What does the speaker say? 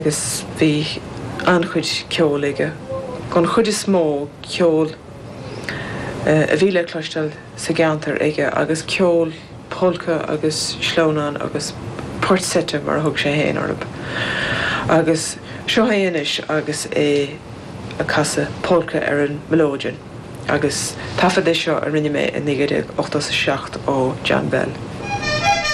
agus bhí anchuid ceol aige. Gon chud is mó ceol a bhíle cloisteil sa geantar aige agus ceol polca agus slónán agus portsete mar thug sé héin orb. Agus seo héanais agus é a casa polca ar an melódian. Agus tafad é seo a rinne mé in 1987 ó John Bell.